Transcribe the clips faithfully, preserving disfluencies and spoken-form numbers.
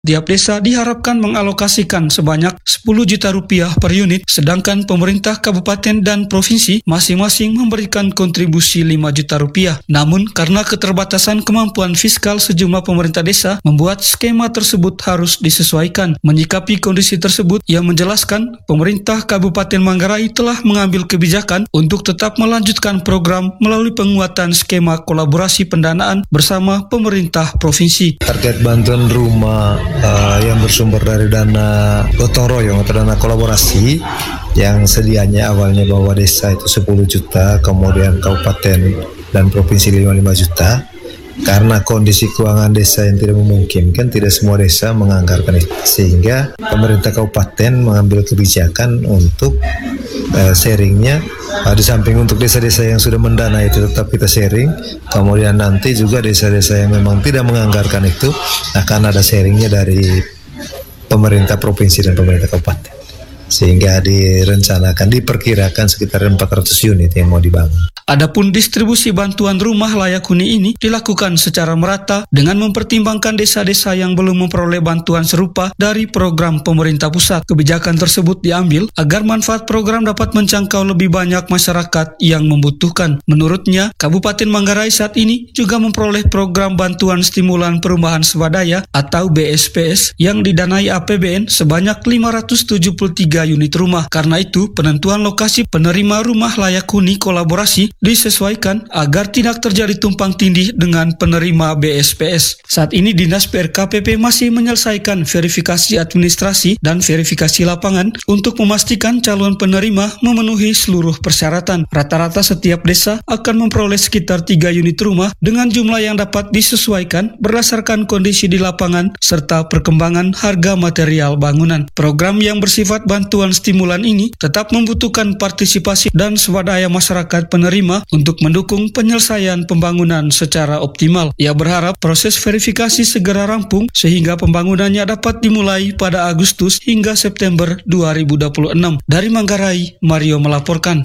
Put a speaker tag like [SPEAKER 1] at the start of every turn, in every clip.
[SPEAKER 1] Tiap desa diharapkan mengalokasikan sebanyak sepuluh juta rupiah per unit, sedangkan pemerintah kabupaten dan provinsi masing-masing memberikan kontribusi lima juta rupiah. Namun, karena keterbatasan kemampuan fiskal sejumlah pemerintah desa, membuat skema tersebut harus disesuaikan. Menyikapi kondisi tersebut, ia menjelaskan pemerintah Kabupaten Manggarai telah mengambil kebijakan untuk tetap melanjutkan program melalui penguatan skema kolaborasi pendanaan bersama pemerintah provinsi.
[SPEAKER 2] Target bantuan rumah Uh, yang bersumber dari dana gotong royong atau dana kolaborasi yang sedianya awalnya bahwa desa itu sepuluh juta, kemudian kabupaten dan provinsi lima puluh lima juta. Karena kondisi keuangan desa yang tidak memungkinkan, tidak semua desa menganggarkan itu, sehingga pemerintah kabupaten mengambil kebijakan untuk uh, sharingnya. Uh, di samping untuk desa-desa yang sudah mendanai itu tetap kita sharing, kemudian nanti juga desa-desa yang memang tidak menganggarkan itu akan ada sharingnya dari pemerintah provinsi dan pemerintah kabupaten, sehingga direncanakan, diperkirakan sekitar empat ratus unit yang mau dibangun.
[SPEAKER 1] Adapun distribusi bantuan rumah layak huni ini dilakukan secara merata dengan mempertimbangkan desa-desa yang belum memperoleh bantuan serupa dari program pemerintah pusat. Kebijakan tersebut diambil agar manfaat program dapat menjangkau lebih banyak masyarakat yang membutuhkan. Menurutnya, Kabupaten Manggarai saat ini juga memperoleh program bantuan stimulan perumahan swadaya atau B S P S yang didanai A P B N sebanyak lima ratus tujuh puluh tiga unit rumah. Karena itu, penentuan lokasi penerima rumah layak huni kolaborasi disesuaikan agar tidak terjadi tumpang tindih dengan penerima B S P S. Saat ini Dinas P R K P P masih menyelesaikan verifikasi administrasi dan verifikasi lapangan untuk memastikan calon penerima memenuhi seluruh persyaratan. Rata-rata setiap desa akan memperoleh sekitar tiga unit rumah dengan jumlah yang dapat disesuaikan berdasarkan kondisi di lapangan serta perkembangan harga material bangunan. Program yang bersifat bantuan stimulan ini tetap membutuhkan partisipasi dan swadaya masyarakat penerima untuk mendukung penyelesaian pembangunan secara optimal. Ia berharap proses verifikasi segera rampung sehingga pembangunannya dapat dimulai pada Agustus hingga September dua ribu dua puluh enam. Dari Manggarai, Mario melaporkan.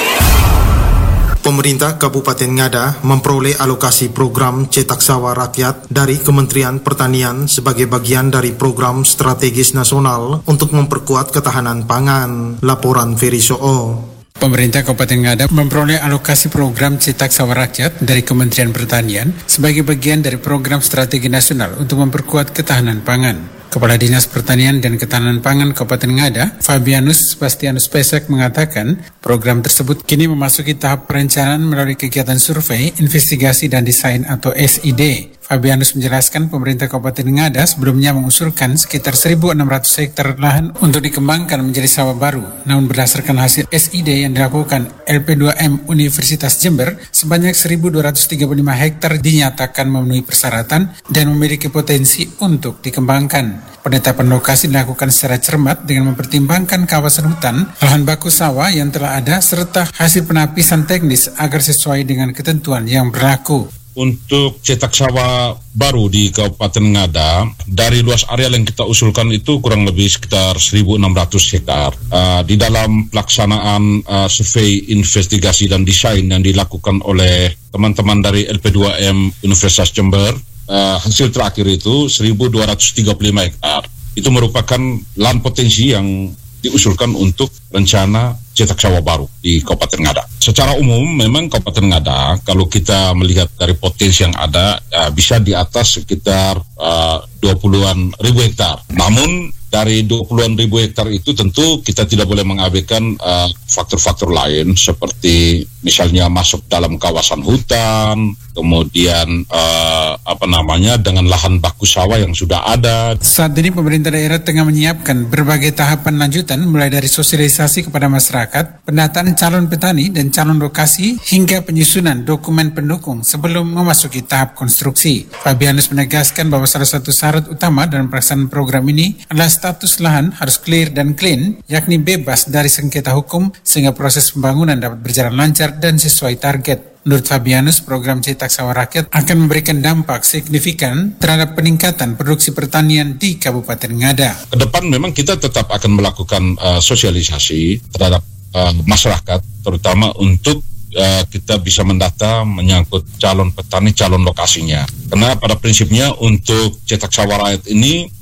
[SPEAKER 3] Pemerintah Kabupaten Ngada memperoleh alokasi program Cetak Sawah Rakyat dari Kementerian Pertanian sebagai bagian dari program strategis nasional untuk memperkuat ketahanan pangan. Laporan Ferry Soo.
[SPEAKER 4] Pemerintah Kabupaten Ngada memperoleh alokasi program Cetak Sawah Rakyat dari Kementerian Pertanian sebagai bagian dari program strategi nasional untuk memperkuat ketahanan pangan. Kepala Dinas Pertanian dan Ketahanan Pangan Kabupaten Ngada, Fabianus Sebastianus Pesek mengatakan program tersebut kini memasuki tahap perencanaan melalui kegiatan survei, investigasi dan desain atau S I D. Fabianus menjelaskan pemerintah Kabupaten Ngada sebelumnya mengusulkan sekitar seribu enam ratus hektar lahan untuk dikembangkan menjadi sawah baru. Namun berdasarkan hasil S I D yang dilakukan L P dua M Universitas Jember, sebanyak seribu dua ratus tiga puluh lima hektar dinyatakan memenuhi persyaratan dan memiliki potensi untuk dikembangkan. Penetapan lokasi dilakukan secara cermat dengan mempertimbangkan kawasan hutan, lahan baku sawah yang telah ada, serta hasil penapisan teknis agar sesuai dengan ketentuan yang berlaku.
[SPEAKER 5] Untuk cetak sawah baru di Kabupaten Ngada, dari luas areal yang kita usulkan itu kurang lebih sekitar seribu enam ratus hektar. Uh, di dalam pelaksanaan uh, survei, investigasi dan desain yang dilakukan oleh teman-teman dari L P dua M Universitas Jember, uh, hasil terakhir itu seribu dua ratus tiga puluh lima hektar. Itu merupakan lahan potensi yang diusulkan untuk rencana cetak sawah baru di Kabupaten Ngada. Secara umum memang Kabupaten Ngada kalau kita melihat dari potensi yang ada uh, bisa di atas sekitar uh, dua puluhan ribu hektar. Namun dari dua puluhan ribu hektar itu tentu kita tidak boleh mengabaikan uh, faktor-faktor lain seperti misalnya masuk dalam kawasan hutan, kemudian uh, apa namanya dengan lahan baku sawah yang sudah ada.
[SPEAKER 4] Saat ini pemerintah daerah tengah menyiapkan berbagai tahapan lanjutan mulai dari sosialisasi kepada masyarakat, pendataan calon petani dan calon lokasi hingga penyusunan dokumen pendukung sebelum memasuki tahap konstruksi. Fabianus menegaskan bahwa salah satu syarat utama dalam pelaksanaan program ini adalah status lahan harus clear dan clean, yakni bebas dari sengketa hukum sehingga proses pembangunan dapat berjalan lancar dan sesuai target. Menurut Fabianus, program Cetak Sawah Rakyat akan memberikan dampak signifikan terhadap peningkatan produksi pertanian di Kabupaten Ngada.
[SPEAKER 5] Kedepan memang kita tetap akan melakukan uh, sosialisasi terhadap uh, masyarakat, terutama untuk uh, kita bisa mendata menyangkut calon petani, calon lokasinya. Karena pada prinsipnya untuk Cetak Sawah Rakyat ini